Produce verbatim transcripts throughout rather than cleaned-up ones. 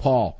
Paul,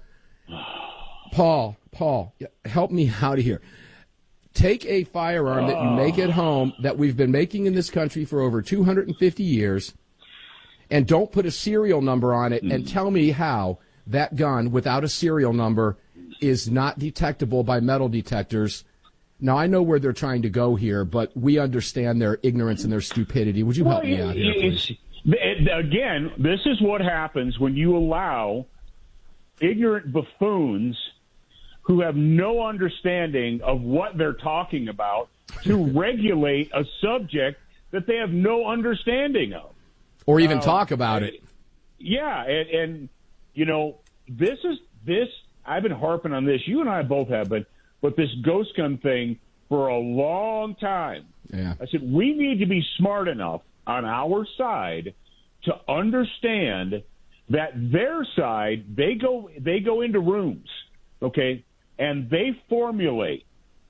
Paul, Paul, help me out here. Take a firearm that you make at home that we've been making in this country for over two hundred fifty years, and don't put a serial number on it, and tell me how that gun without a serial number is not detectable by metal detectors. Now, I know where they're trying to go here, but we understand their ignorance and their stupidity. Would you help well, me out here, please? It, again, this is what happens when you allow ignorant buffoons who have no understanding of what they're talking about to regulate a subject that they have no understanding of. Or even uh, talk about it. Yeah, and, and, you know, this is this, I've been harping on this, you and I both have, but, but this ghost gun thing for a long time. Yeah. I said, we need to be smart enough on our side to understand that their side, they go they go into rooms, okay, and they formulate,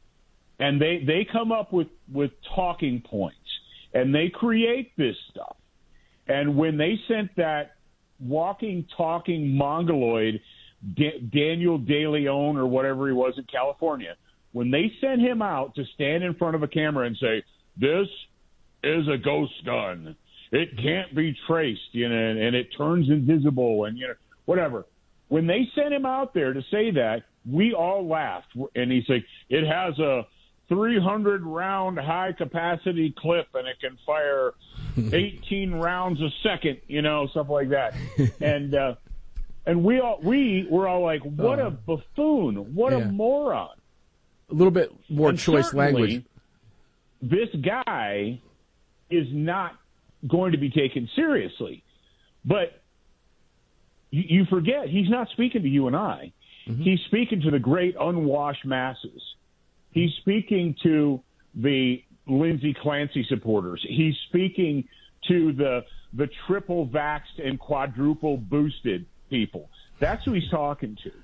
and they, they come up with, with talking points, and they create this stuff. And when they sent that walking, talking mongoloid, D- Daniel DeLeon or whatever he was in California, when they sent him out to stand in front of a camera and say, this is a ghost gun, it can't be traced, you know, and, and it turns invisible and, you know, whatever. When they sent him out there to say that, we all laughed. And he's like, it has a three hundred round high capacity clip and it can fire eighteen rounds a second, you know, stuff like that. And, uh, and we all, we were all like, what a buffoon, what yeah. a moron. A little bit more and choice language. This guy is not going to be taken seriously. But you, you forget, he's not speaking to you and I. Mm-hmm. He's speaking to the great unwashed masses. He's speaking to the Lindsey Clancy supporters. He's speaking to the the triple vaxxed and quadruple boosted people. That's who he's talking to.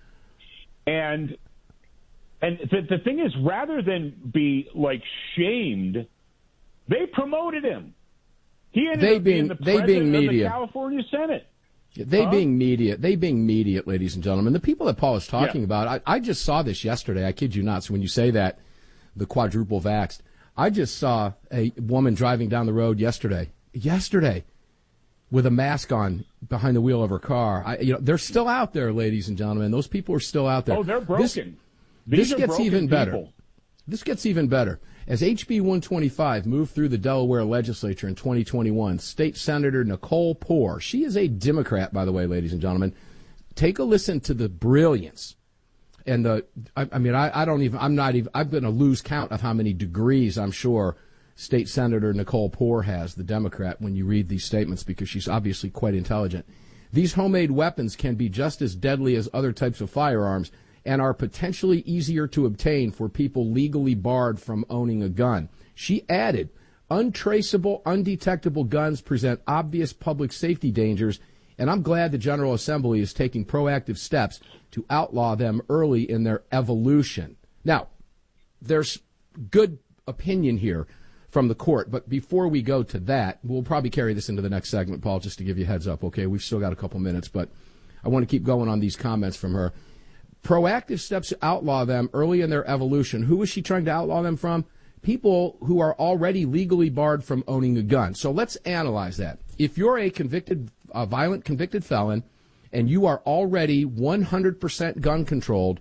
And and the, the thing is, rather than be like shamed, they promoted him. He ended they up being, being the they president being media. of the California Senate. They huh? being media, they being media, ladies and gentlemen. The people that Paul is talking yeah. about, I, I just saw this yesterday. I kid you not. So when you say that, the quadruple vaxxed, I just saw a woman driving down the road yesterday, yesterday, with a mask on behind the wheel of her car. I, you know, they're still out there, ladies and gentlemen. Those people are still out there. Oh, they're broken. This, These this are gets broken even people. better. This gets even better. As H B one twenty-five moved through the Delaware legislature in twenty twenty-one, State Senator Nicole Poore, she is a Democrat, by the way, ladies and gentlemen. Take a listen to the brilliance. And the, I, I mean, I, I don't even, I'm not even, I'm going to lose count of how many degrees I'm sure State Senator Nicole Poore has, the Democrat, when you read these statements, because she's obviously quite intelligent. These homemade weapons can be just as deadly as other types of firearms and are potentially easier to obtain for people legally barred from owning a gun. She added, untraceable, undetectable guns present obvious public safety dangers, and I'm glad the General Assembly is taking proactive steps to outlaw them early in their evolution. Now, there's good opinion here from the court, but before we go to that, we'll probably carry this into the next segment, Paul, just to give you a heads up, okay? We've still got a couple minutes, but I want to keep going on these comments from her. Proactive steps to outlaw them early in their evolution. Who is she trying to outlaw them from? People who are already legally barred from owning a gun. So let's analyze that. If you're a convicted, a violent convicted felon, and you are already one hundred percent gun controlled,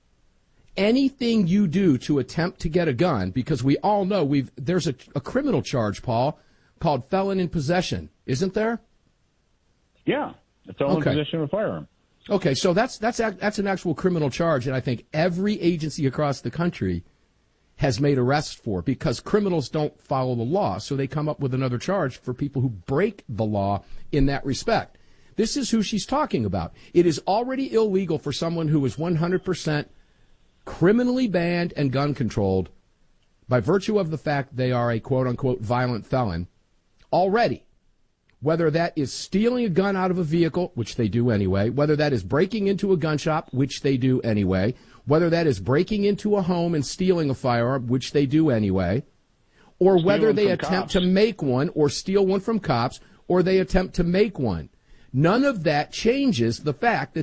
anything you do to attempt to get a gun, because we all know we've there's a, a criminal charge, Paul, called felon in possession, isn't there? Yeah, a felon okay. in possession of a firearm. Okay, so that's that's that's an actual criminal charge, and I think every agency across the country has made arrests for, because criminals don't follow the law, so they come up with another charge for people who break the law in that respect. This is who she's talking about. It is already illegal for someone who is one hundred percent criminally banned and gun controlled by virtue of the fact they are a quote-unquote violent felon already. Whether that is stealing a gun out of a vehicle, which they do anyway, whether that is breaking into a gun shop, which they do anyway, whether that is breaking into a home and stealing a firearm, which they do anyway, or Steal whether they from attempt cops. to make one or steal one from cops, or they attempt to make one. None of that changes the fact that